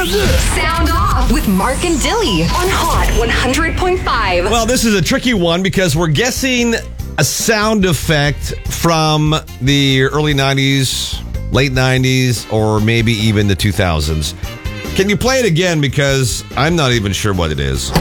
Sound off with Mark and Dilly on Hot 100.5. Well, this is a tricky one because we're guessing a sound effect from the early 90s, late 90s, or maybe even the 2000s. Can you play it again? Because I'm not even sure what it is.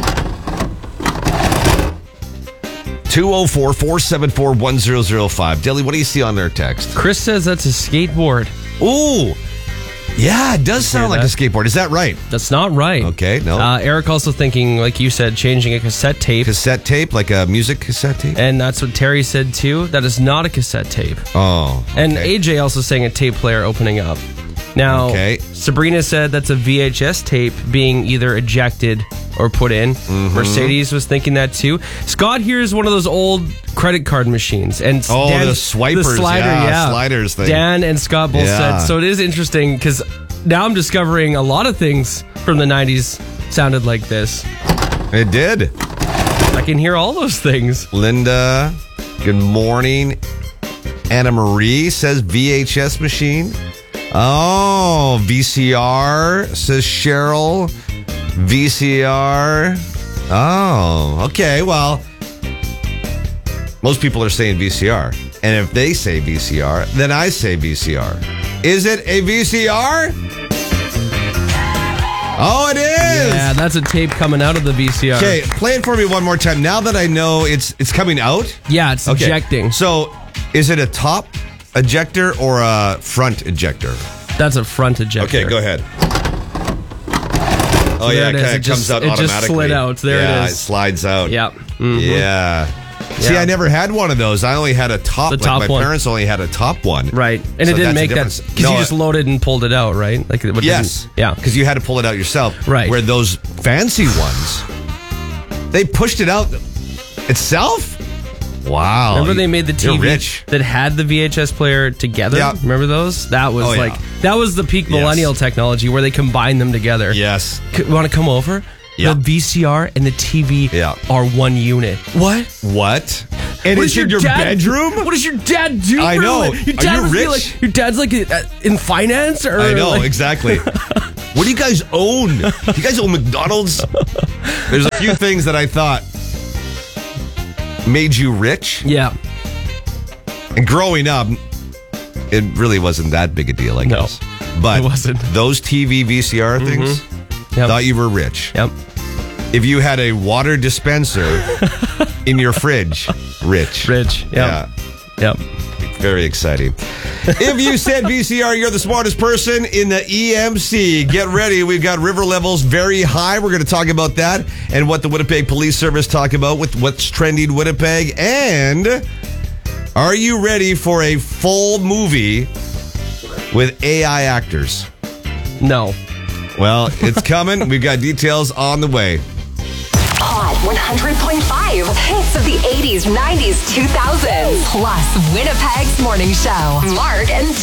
204-474-1005. Dilly, what do you see on their text? Chris says that's a skateboard. Ooh. Yeah, it does sound like a skateboard. Is that right? That's not right. Okay, no. Eric also thinking, like you said, changing a cassette tape. Cassette tape, like a music cassette tape? And that's what Terry said too. That is not a cassette tape. Oh. Okay. And AJ also saying a tape player opening up. Now, Sabrina said that's a VHS tape being either ejected or put in. Mm-hmm. Mercedes was thinking that too. Scott here is one of those old credit card machines. And Dan, the swipers. The slider, sliders thing. Dan and Scott both said. So it is interesting because now I'm discovering a lot of things from the 90s sounded like this. It did. I can hear all those things. Linda, good morning. Anna Marie says VHS machine. Oh, VCR, says Cheryl. VCR. Oh, okay. Well, most people are saying VCR. And if they say VCR, then I say VCR. Is it a VCR? Oh, it is. Yeah, that's a tape coming out of the VCR. Okay, play it for me one more time. Now that I know it's coming out. Yeah, it's ejecting. So, is it a top ejector or a front ejector? That's a front ejector. Okay, go ahead. Oh, yeah, it kind of comes out automatically. It just slid out. There it is. Yeah, it slides out. Yep. Mm-hmm. Yeah. See, I never had one of those. I only had a top. My parents only had a top one. Right. And so it didn't make that, because you just loaded and pulled it out, right? Like yes. Yeah. Because you had to pull it out yourself. Right. Where those fancy ones, they pushed it out itself? Wow. Remember they made the TV that had the VHS player together? Yeah. Remember those? That was that was the peak millennial technology where they combined them together. Yes. Want to come over? Yeah. The VCR and the TV are one unit. What? And it's in your bedroom? What does your dad do? I know. Your dad Are you rich? Like, your dad's like in finance? Or I know, like... exactly. What do you guys own? You guys own McDonald's? There's a few things that I thought made you rich. Yeah. And growing up, it really wasn't that big a deal, I guess. But it wasn't. Those TV VCR things, thought you were rich. Yep. If you had a water dispenser in your fridge, rich. Rich. Yep. Yeah. Yep. Very exciting. If you said VCR, you're the smartest person in the EMC. Get ready. We've got river levels very high. We're going to talk about that and what the Winnipeg Police Service talk about with what's trending Winnipeg. And are you ready for a full movie with AI actors? No. Well, it's coming. We've got details on the way. Hot 100.5. Hits of the 80s, 90s, 2000s. Plus Winnipeg's morning show. Mark and